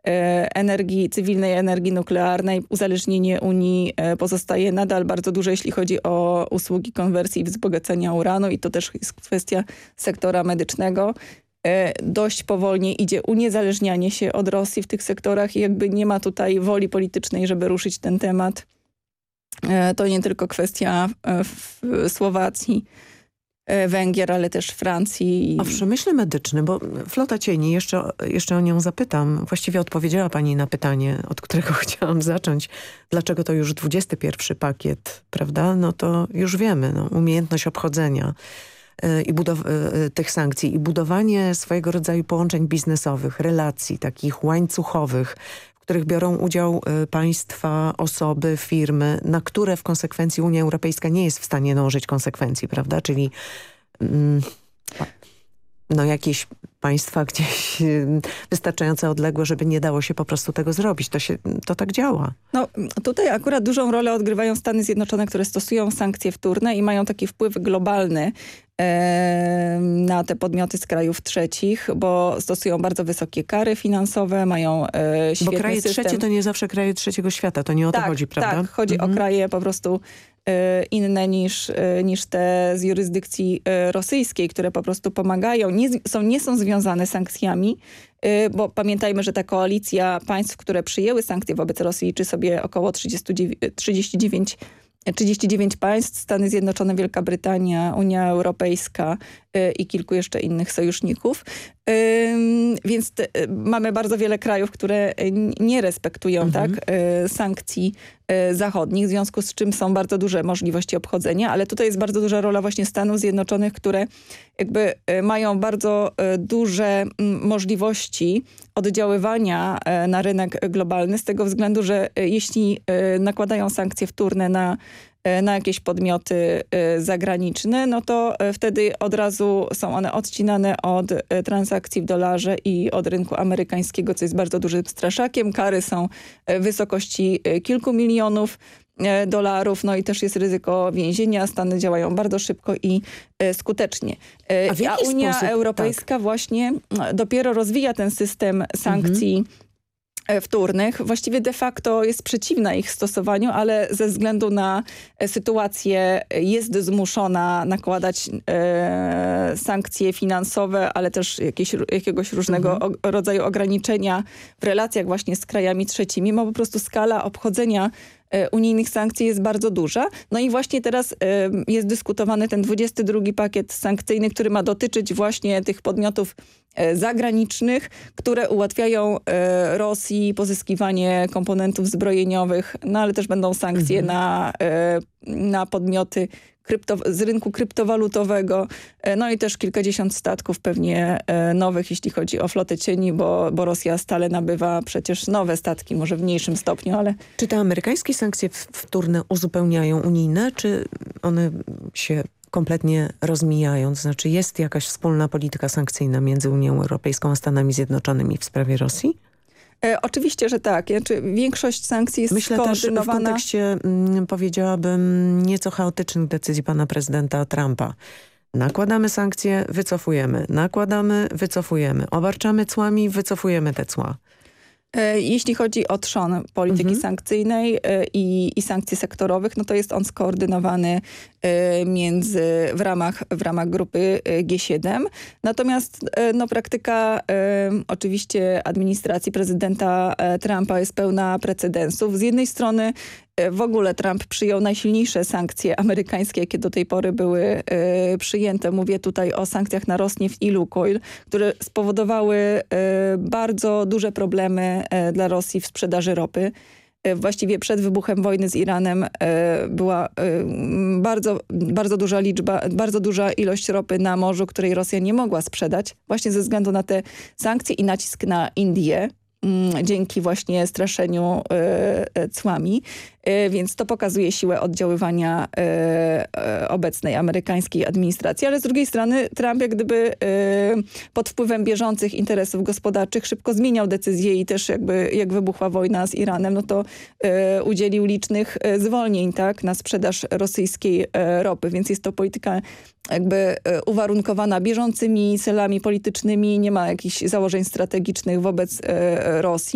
energii, cywilnej energii nuklearnej. Uzależnienie Unii pozostaje nadal bardzo duże, jeśli chodzi o usługi konwersji i wzbogacenia uranu i to też jest kwestia sektora medycznego. Dość powolnie idzie uniezależnianie się od Rosji w tych sektorach i jakby nie ma tutaj woli politycznej, żeby ruszyć ten temat. To nie tylko kwestia Słowacji, Węgier, ale też Francji. A w przemyśle medycznym, bo flota cieni, jeszcze o nią zapytam. Właściwie odpowiedziała pani na pytanie, od którego chciałam zacząć. Dlaczego to już 21 pakiet, prawda? No to już wiemy, umiejętność obchodzenia tych sankcji i budowanie swojego rodzaju połączeń biznesowych, relacji takich łańcuchowych, w których biorą udział państwa, osoby, firmy, na które w konsekwencji Unia Europejska nie jest w stanie nałożyć konsekwencji, prawda? Czyli jakieś państwa gdzieś wystarczająco odległe, żeby nie dało się po prostu tego zrobić. To tak działa. No tutaj akurat dużą rolę odgrywają Stany Zjednoczone, które stosują sankcje wtórne i mają taki wpływ globalny na te podmioty z krajów trzecich, bo stosują bardzo wysokie kary finansowe, mają świetny Bo kraje system. trzecie to nie zawsze kraje trzeciego świata, to nie o to chodzi, prawda? Tak, chodzi o kraje po prostu inne niż te z jurysdykcji rosyjskiej, które po prostu pomagają, nie są związane sankcjami, bo pamiętajmy, że ta koalicja państw, które przyjęły sankcje wobec Rosji liczy sobie około 39 państw, Stany Zjednoczone, Wielka Brytania, Unia Europejska i kilku jeszcze innych sojuszników. Więc mamy bardzo wiele krajów, które nie respektują sankcji zachodnich, w związku z czym są bardzo duże możliwości obchodzenia, ale tutaj jest bardzo duża rola właśnie Stanów Zjednoczonych, które jakby mają bardzo duże możliwości oddziaływania na rynek globalny z tego względu, że jeśli nakładają sankcje wtórne na jakieś podmioty zagraniczne, no to wtedy od razu są one odcinane od transakcji w dolarze i od rynku amerykańskiego, co jest bardzo dużym straszakiem. Kary są w wysokości kilku milionów dolarów, no i też jest ryzyko więzienia. Stany działają bardzo szybko i skutecznie. A Unia Europejska właśnie dopiero rozwija ten system sankcji wtórnych. Właściwie de facto jest przeciwna ich stosowaniu, ale ze względu na sytuację jest zmuszona nakładać sankcje finansowe, ale też jakiegoś różnego rodzaju ograniczenia w relacjach właśnie z krajami trzecimi, bo po prostu skala obchodzenia unijnych sankcji jest bardzo duża. No i właśnie teraz jest dyskutowany ten 22 pakiet sankcyjny, który ma dotyczyć właśnie tych podmiotów zagranicznych, które ułatwiają Rosji pozyskiwanie komponentów zbrojeniowych, no ale też będą sankcje na podmioty z rynku kryptowalutowego, no i też kilkadziesiąt statków pewnie nowych, jeśli chodzi o flotę cieni, bo Rosja stale nabywa przecież nowe statki, może w mniejszym stopniu, ale... Czy te amerykańskie sankcje wtórne uzupełniają unijne, czy one się kompletnie rozmijają? To znaczy jest jakaś wspólna polityka sankcyjna między Unią Europejską a Stanami Zjednoczonymi w sprawie Rosji? Oczywiście, że tak. Znaczy, większość sankcji jest skoordynowana. Też w kontekście, powiedziałabym, nieco chaotycznych decyzji pana prezydenta Trumpa. Nakładamy sankcje, wycofujemy. Nakładamy, wycofujemy. Obarczamy cłami, wycofujemy te cła. Jeśli chodzi o trzon polityki sankcyjnej i sankcji sektorowych, no to jest on skoordynowany w ramach grupy G7. Natomiast praktyka oczywiście administracji prezydenta Trumpa jest pełna precedensów. Z jednej strony w ogóle Trump przyjął najsilniejsze sankcje amerykańskie, jakie do tej pory były przyjęte. Mówię tutaj o sankcjach na Rosneft i Lukoil, które spowodowały bardzo duże problemy dla Rosji w sprzedaży ropy. Właściwie przed wybuchem wojny z Iranem była bardzo duża ilość ropy na morzu, której Rosja nie mogła sprzedać, właśnie ze względu na te sankcje i nacisk na Indię. Dzięki właśnie straszeniu cłami. Więc to pokazuje siłę oddziaływania obecnej amerykańskiej administracji, ale z drugiej strony Trump jak gdyby pod wpływem bieżących interesów gospodarczych szybko zmieniał decyzje i też jak wybuchła wojna z Iranem, no to udzielił licznych zwolnień na sprzedaż rosyjskiej ropy, więc jest to polityka jakby uwarunkowana bieżącymi celami politycznymi, nie ma jakichś założeń strategicznych wobec Rosji.